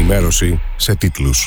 ενημέρωση σε τίτλους.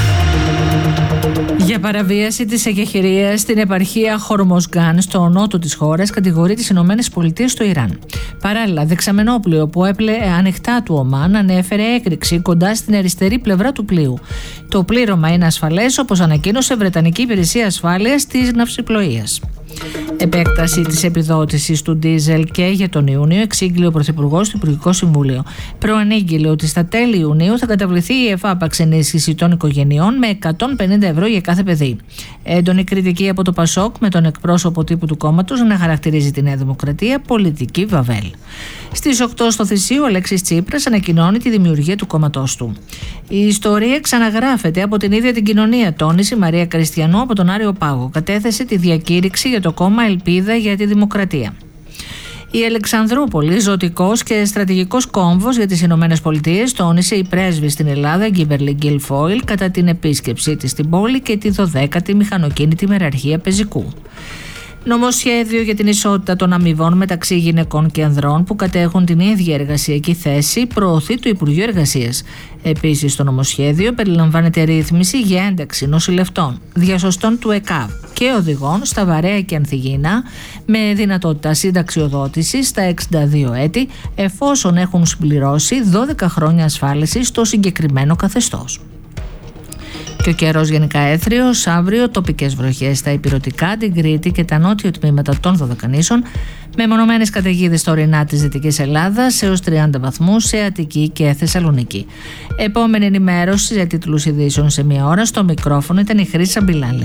Για παραβίαση της εκεχηρίας στην επαρχία Χορμοσγκάν στο νότο της χώρας κατηγορεί τις ΗΠΑ στο Ιράν. Παράλληλα, δεξαμενόπλοιο που έπλεε ανοιχτά του Ομάν ανέφερε έκρηξη κοντά στην αριστερή πλευρά του πλοίου. Το πλήρωμα είναι ασφαλές, όπως ανακοίνωσε η Βρετανική Υπηρεσία Ασφάλειας της Ναυσιπλοείας. Επέκταση της επιδότησης του ντίζελ και για τον Ιούνιο εξήγηλε ο Πρωθυπουργός του Υπουργικό Συμβούλιο. Προανήγγειλε ότι στα τέλη Ιουνίου θα καταβληθεί η εφάπαξ ενίσχυση των οικογενειών με 150 ευρώ για κάθε παιδί. Έντονη κριτική από το Πασόκ, με τον εκπρόσωπο τύπου του κόμματος να χαρακτηρίζει τη Νέα Δημοκρατία πολιτική βαβέλ. Στις 8 στο Θησίο, ο Αλέξης Τσίπρας ανακοινώνει τη δημιουργία του κόμματός του. Η ιστορία ξαναγράφεται από την ίδια την κοινωνία, τόνισε η Μαρία Κριστιανού από τον Άριο Πάγο. Κατέθεσε τη διακήρυξη για το κόμμα Ελπίδα για τη Δημοκρατία. Η Αλεξανδρούπολη, ζωτικός και στρατηγικός κόμβος για τις Ηνωμένες Πολιτείες, τόνισε η πρέσβη στην Ελλάδα Γκίμπερλι Γκίλφόιλ κατά την επίσκεψή της στην πόλη και τη 12η μηχανοκίνητη μεραρχία πεζικού. Νομοσχέδιο για την ισότητα των αμοιβών μεταξύ γυναικών και ανδρών που κατέχουν την ίδια εργασιακή θέση προωθεί το Υπουργείο Εργασίας. Επίσης, το νομοσχέδιο περιλαμβάνεται ρύθμιση για ένταξη νοσηλευτών, διασωστών του ΕΚΑΒ και οδηγών στα βαρέα και ανθυγιεινά με δυνατότητα συνταξιοδότησης στα 62 έτη, εφόσον έχουν συμπληρώσει 12 χρόνια ασφάλισης στο συγκεκριμένο καθεστώς. Και ο καιρός γενικά έθριος, αύριο τοπικές βροχές στα ηπειρωτικά, την Κρήτη και τα νότια τμήματα των Δωδεκανήσων, με μονομένες καταιγίδες στα ορεινά της Δυτικής Ελλάδας έως 30 βαθμούς σε Αττική και Θεσσαλονίκη. Επόμενη ενημέρωση για τίτλους ειδήσεων σε μία ώρα. Στο μικρόφωνο ήταν η Χρύσα Μπιλάλη.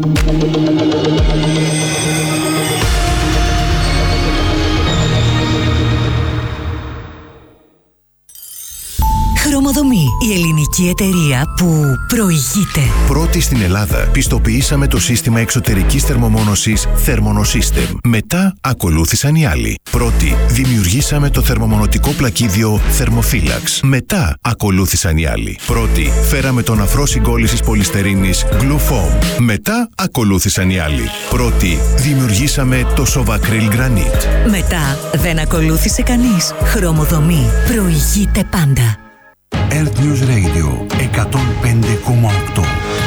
Χρωμοδομή, η ελληνική εταιρεία που προηγείται. Πρώτη στην Ελλάδα, πιστοποιήσαμε το σύστημα εξωτερικής θερμομόνωσης Thermonosystem. Μετά ακολούθησαν οι άλλοι. Πρώτη, δημιουργήσαμε το θερμομονωτικό πλακίδιο Thermophilax. Μετά ακολούθησαν οι άλλοι. Πρώτη, φέραμε τον αφρό συγκόλλησης πολυστερίνης Glufoam. Μετά ακολούθησαν οι άλλοι. Πρώτη, δημιουργήσαμε το Sovacryl Granite. Μετά δεν ακολούθησε κανείς. Χρωμοδομή, προηγείται πάντα. Earth News Radio 105,8.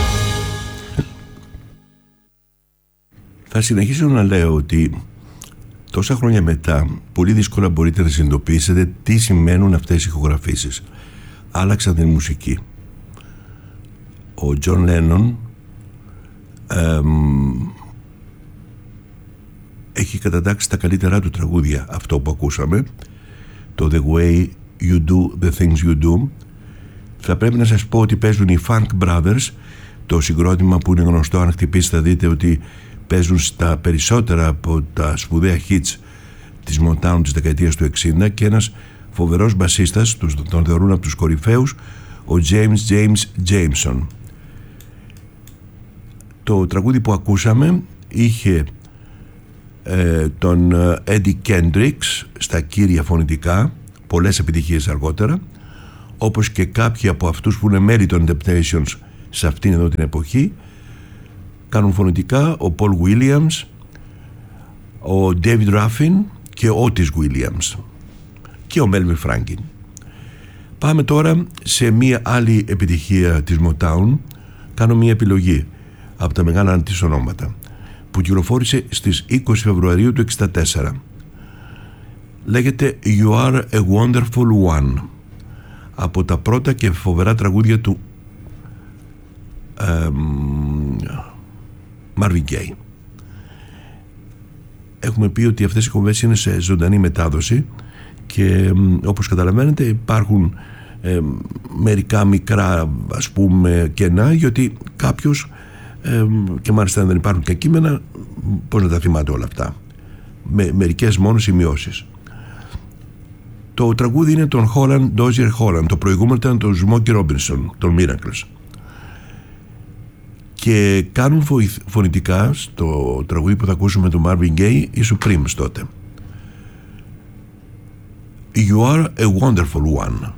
Θα συνεχίσω να λέω ότι τόσα χρόνια μετά πολύ δύσκολα μπορείτε να συνειδητοποιήσετε τι σημαίνουν αυτές οι ηχογραφήσεις. Άλλαξαν την μουσική. Ο Τζον Λένον έχει κατατάξει τα καλύτερά του τραγούδια, αυτό που ακούσαμε, το The Way You Do The Things You Do. Θα πρέπει να σας πω ότι παίζουν οι Funk Brothers, το συγκρότημα που είναι γνωστό, αν χτυπήσετε θα δείτε ότι παίζουν στα περισσότερα από τα σπουδαία hits της Motown της δεκαετίας του 60, και ένας φοβερός μπασίστας, τον θεωρούν από τους κορυφαίους, ο James Jameson. Το τραγούδι που ακούσαμε είχε τον Eddie Kendricks στα κύρια φωνητικά, πολλές επιτυχίες αργότερα, όπως και κάποιοι από αυτούς που είναι μέλη των Temptations σε αυτήν εδώ την εποχή κάνουν φωνητικά, ο Paul Williams, ο David Ruffin και ο Otis Williams και ο Melvin Franklin. Πάμε τώρα σε μία άλλη επιτυχία της Motown. Κάνω μία επιλογή από τα μεγάλα της ονόματα που κυκλοφόρησε στις 20 Φεβρουαρίου του 1964. Λέγεται You Are a Wonderful One, από τα πρώτα και φοβερά τραγούδια του Marvin Gaye. Έχουμε πει ότι αυτές οι κομβές είναι σε ζωντανή μετάδοση και όπως καταλαβαίνετε υπάρχουν μερικά μικρά, ας πούμε, κενά, γιατί κάποιος και μάλιστα δεν υπάρχουν και κείμενα, πώς να τα θυμάται όλα αυτά, με μερικές μόνο σημειώσεις. Το τραγούδι είναι των Dozier Holland. Το προηγούμενο ήταν των Smokey Robinson, των Miracles. Και κάνουν φωνητικά στο τραγούδι που θα ακούσουμε του Marvin Gaye οι Supremes τότε. You are a wonderful one.